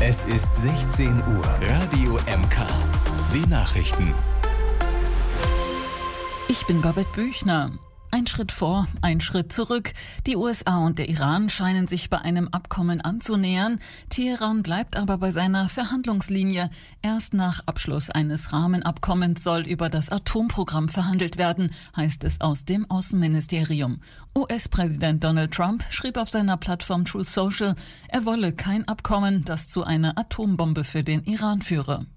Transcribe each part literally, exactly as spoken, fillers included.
Es ist sechzehn Uhr. Radio M K. Die Nachrichten. Ich bin Babette Büchner. Ein Schritt vor, ein Schritt zurück. Die U S A und der Iran scheinen sich bei einem Abkommen anzunähern. Teheran bleibt aber bei seiner Verhandlungslinie. Erst nach Abschluss eines Rahmenabkommens soll über das Atomprogramm verhandelt werden, heißt es aus dem Außenministerium. U S-Präsident Donald Trump schrieb auf seiner Plattform Truth Social, er wolle kein Abkommen, das zu einer Atombombe für den Iran führe.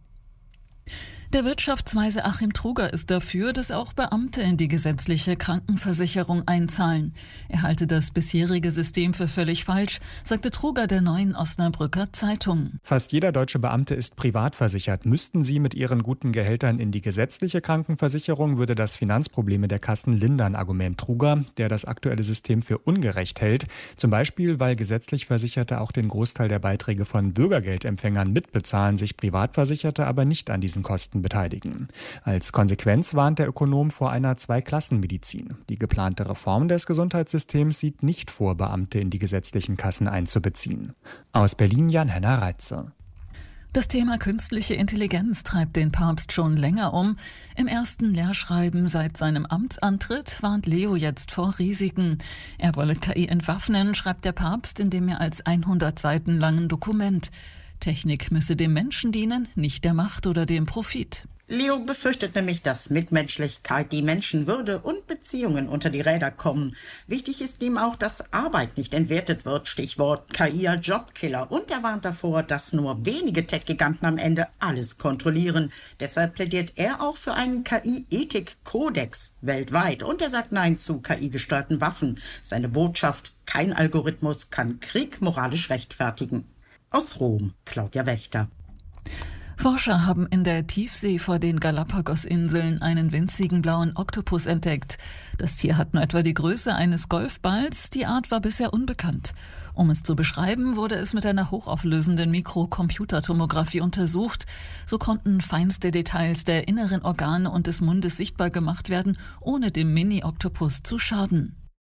Der Wirtschaftsweise Achim Truger ist dafür, dass auch Beamte in die gesetzliche Krankenversicherung einzahlen. Er halte das bisherige System für völlig falsch, sagte Truger der Neuen Osnabrücker Zeitung. Fast jeder deutsche Beamte ist privat versichert. Müssten sie mit ihren guten Gehältern in die gesetzliche Krankenversicherung, würde das Finanzprobleme der Kassen lindern, Argument Truger, der das aktuelle System für ungerecht hält. Zum Beispiel, weil gesetzlich Versicherte auch den Großteil der Beiträge von Bürgergeldempfängern mitbezahlen, sich Privatversicherte aber nicht an diesen Kosten beteiligen. Als Konsequenz warnt der Ökonom vor einer Zweiklassenmedizin. Die geplante Reform des Gesundheitssystems sieht nicht vor, Beamte in die gesetzlichen Kassen einzubeziehen. Aus Berlin Jan-Henner Reitze. Das Thema künstliche Intelligenz treibt den Papst schon länger um. Im ersten Lehrschreiben seit seinem Amtsantritt warnt Leo jetzt vor Risiken. Er wolle K I entwaffnen, schreibt der Papst in dem mehr als hundert Seiten langen Dokument. Technik müsse dem Menschen dienen, nicht der Macht oder dem Profit. Leo befürchtet nämlich, dass Mitmenschlichkeit, die Menschenwürde und Beziehungen unter die Räder kommen. Wichtig ist ihm auch, dass Arbeit nicht entwertet wird, Stichwort K I als Jobkiller. Und er warnt davor, dass nur wenige Tech-Giganten am Ende alles kontrollieren. Deshalb plädiert er auch für einen K I-Ethik-Kodex weltweit. Und er sagt Nein zu K I-gesteuerten Waffen. Seine Botschaft: Kein Algorithmus kann Krieg moralisch rechtfertigen. Aus Rom, Claudia Wächter. Forscher haben in der Tiefsee vor den Galapagos-Inseln einen winzigen blauen Oktopus entdeckt. Das Tier hat nur etwa die Größe eines Golfballs, die Art war bisher unbekannt. Um es zu beschreiben, wurde es mit einer hochauflösenden Mikrocomputertomographie untersucht. So konnten feinste Details der inneren Organe und des Mundes sichtbar gemacht werden, ohne dem Mini-Oktopus zu schaden.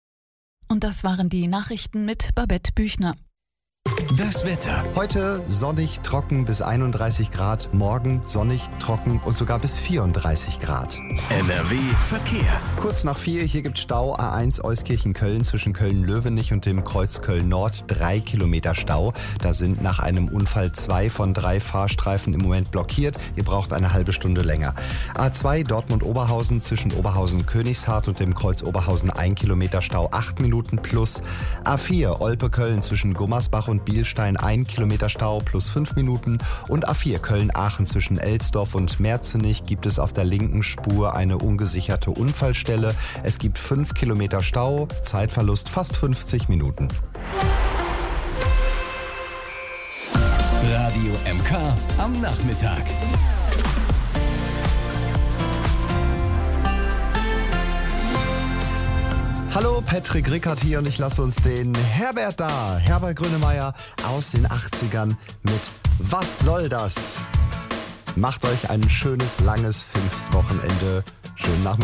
Und das waren die Nachrichten mit Babette Büchner. Das Wetter. Heute sonnig, trocken bis einunddreißig Grad. Morgen sonnig, trocken und sogar bis vierunddreißig Grad. N R W Verkehr. Kurz nach vier, hier gibt Stau. A eins Euskirchen-Köln zwischen Köln-Löwenich und dem Kreuz Köln-Nord. Drei Kilometer Stau. Da sind nach einem Unfall zwei von drei Fahrstreifen im Moment blockiert. Ihr braucht eine halbe Stunde länger. A zwei Dortmund-Oberhausen zwischen Oberhausen-Königshardt und dem Kreuz Oberhausen. Ein Kilometer Stau, acht Minuten plus. A vier Olpe-Köln zwischen Gummersbach und Bielstein, ein Kilometer Stau plus fünf Minuten. Und A vier Köln-Aachen zwischen Elsdorf und Merzenich gibt es auf der linken Spur eine ungesicherte Unfallstelle. Es gibt fünf Kilometer Stau, Zeitverlust fast fünfzig Minuten. Radio M K am Nachmittag. Hallo, Patrick Rickert hier und ich lasse uns den Herbert da, Herbert Grönemeyer aus den achtzigern mit Was soll das? Macht euch ein schönes, langes Pfingstwochenende. Schönen Nachmittag.